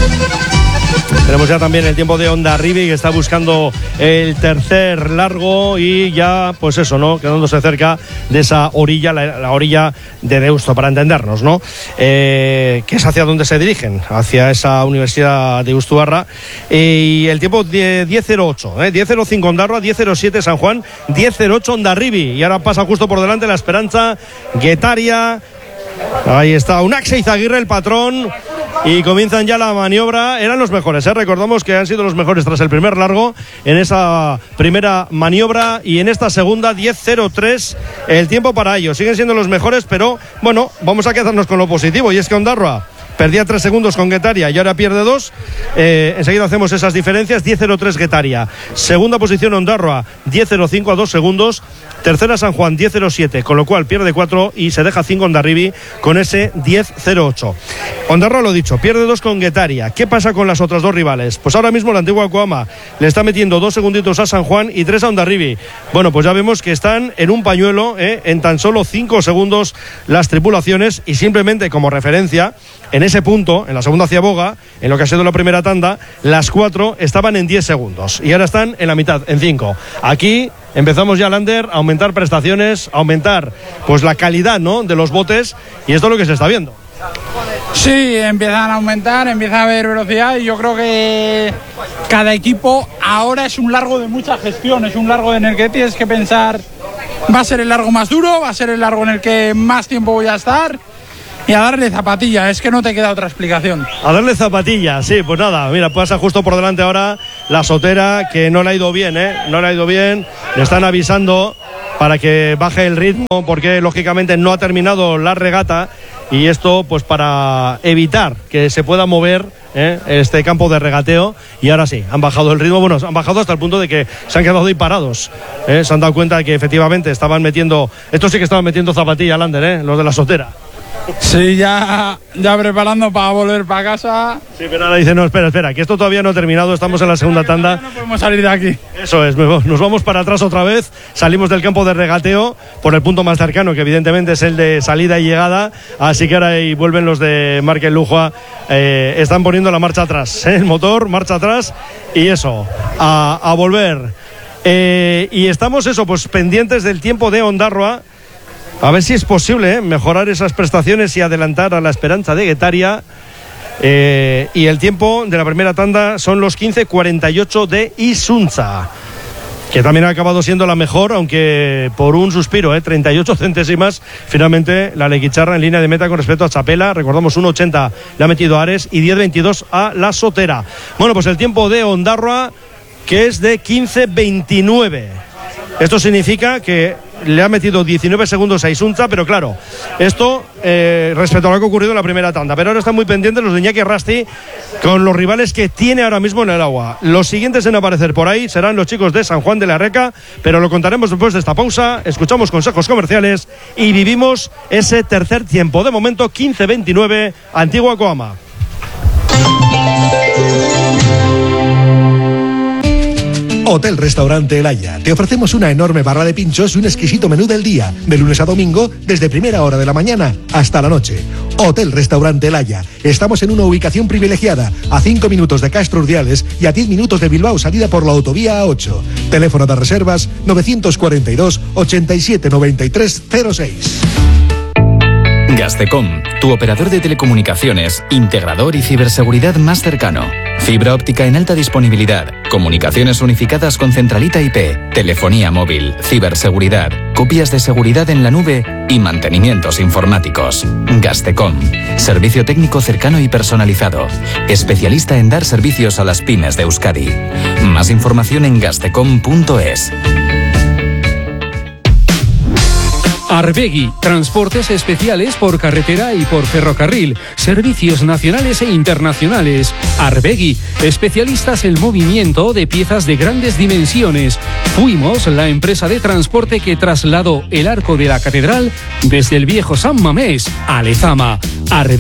Tenemos ya también el tiempo de Hondarribia, que está buscando el tercer largo y ya, pues eso, ¿no? Quedándose cerca de esa orilla, la orilla de Deusto, para entendernos, ¿no? Que es hacia donde se dirigen, hacia esa Universidad de Ustuarra. Y el tiempo de 10.08, 10.05 Ondarroa, 10.07 San Juan, 10.08 Hondarribia. Y ahora pasa justo por delante la Esperanza Guetaria. Ahí está Unaxe Izaguirre, el patrón. Y comienzan ya la maniobra. Eran los mejores, recordamos que han sido los mejores tras el primer largo en esa primera maniobra. Y en esta segunda, 10.03 el tiempo para ellos. Siguen siendo los mejores, pero bueno, vamos a quedarnos con lo positivo. Y es que Ondarroa perdía 3 segundos con Guetaria y ahora pierde 2. Enseguida hacemos esas diferencias. 10.03 Guetaria. Segunda posición Ondarroa, 10.05 a 2 segundos. Tercera San Juan, 10.07, con lo cual pierde 4 y se deja 5 Hondarribia con ese 10.08. Ondarroa, lo dicho, pierde 2 con Guetaria. ¿Qué pasa con las otras dos rivales? Pues ahora mismo la antigua Coama le está metiendo 2 segunditos a San Juan y 3 a Hondarribia. Bueno, pues ya vemos que están en un pañuelo, en tan solo 5 segundos las tripulaciones. Y simplemente como referencia, en ese punto, en la segunda ciaboga, en lo que ha sido la primera tanda, las 4 estaban en 10 segundos y ahora están en la mitad, en 5. Aquí empezamos ya, Lander, a aumentar prestaciones, a aumentar pues la calidad, ¿no?, de los botes, y esto es lo que se está viendo. Sí, empiezan a aumentar, empieza a haber velocidad, y yo creo que cada equipo ahora es un largo de mucha gestión, es un largo en el que tienes que pensar, va a ser el largo más duro, va a ser el largo en el que más tiempo voy a estar, y a darle zapatilla, es que no te queda otra explicación. A darle zapatilla, sí, pues nada, mira, pasa justo por delante ahora la Sotera, que no le ha ido bien, no le ha ido bien, le están avisando para que baje el ritmo, porque lógicamente no ha terminado la regata, y esto pues para evitar que se pueda mover este campo de regateo. Y ahora sí, han bajado el ritmo, bueno, han bajado hasta el punto de que se han quedado ahí parados, se han dado cuenta de que efectivamente estaban metiendo, estos sí que estaban metiendo zapatilla, Lander, los de la Sotera. Sí, ya preparando para volver para casa. Sí, pero ahora dice, no, espera, que esto todavía no ha terminado, estamos en la segunda tanda. No podemos salir de aquí. Eso es, nos vamos para atrás otra vez, salimos del campo de regateo por el punto más cercano, que evidentemente es el de salida y llegada, así que ahora ahí vuelven los de Markel Lujua, están poniendo la marcha atrás, el motor, marcha atrás, y eso, a volver. Y estamos eso, pues pendientes del tiempo de Ondarroa. A ver si es posible mejorar esas prestaciones y adelantar a la Esperanza de Guetaria. Y el tiempo de la primera tanda son los 15.48 de Isuntza, que también ha acabado siendo la mejor, aunque por un suspiro, 38 centésimas. Finalmente la Leguicharra en línea de meta con respecto a Chapela. Recordamos, 1.80 le ha metido a Ares y 10.22 a la Sotera. Bueno, pues el tiempo de Ondarroa, que es de 15.29. Esto significa que le ha metido 19 segundos a Isuntza, pero claro, esto respecto a lo que ha ocurrido en la primera tanda. Pero ahora están muy pendientes los de Iñaki Arrasti con los rivales que tiene ahora mismo en el agua. Los siguientes en aparecer por ahí serán los chicos de San Juan de la Reca, pero lo contaremos después de esta pausa. Escuchamos consejos comerciales y vivimos ese tercer tiempo. De momento, 15.29, Antigua Coama. Hotel Restaurante El Haya. Te ofrecemos una enorme barra de pinchos y un exquisito menú del día, de lunes a domingo, desde primera hora de la mañana hasta la noche. Hotel Restaurante El Haya. Estamos en una ubicación privilegiada, a 5 minutos de Castro Urdiales y a 10 minutos de Bilbao, salida por la autovía A8. Teléfono de reservas 942 87 93 06. Gastecom, tu operador de telecomunicaciones, integrador y ciberseguridad más cercano. Fibra óptica en alta disponibilidad, comunicaciones unificadas con centralita IP, telefonía móvil, ciberseguridad, copias de seguridad en la nube y mantenimientos informáticos. Gastecom, servicio técnico cercano y personalizado, especialista en dar servicios a las pymes de Euskadi. Más información en gastecom.es. Arbegui, transportes especiales por carretera y por ferrocarril, servicios nacionales e internacionales. Arbegui, especialistas en movimiento de piezas de grandes dimensiones. Fuimos la empresa de transporte que trasladó el arco de la catedral desde el viejo San Mamés a Lezama.